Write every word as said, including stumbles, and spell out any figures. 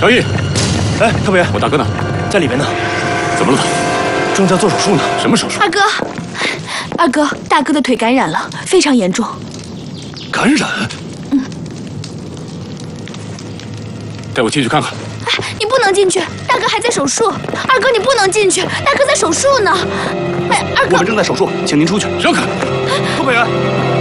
小易， 哎，特派员， 我大哥呢？ 在里面呢。 怎么了他？ 正在做手术呢。 什么手术？ 二哥，二哥，大哥的腿感染了，非常严重。 感染？嗯。带我进去看看。 哎，你不能进去，大哥还在手术。二哥，你不能进去，大哥在手术呢。哎，二哥， 我们正在手术，请您出去。 让开！ 特派员。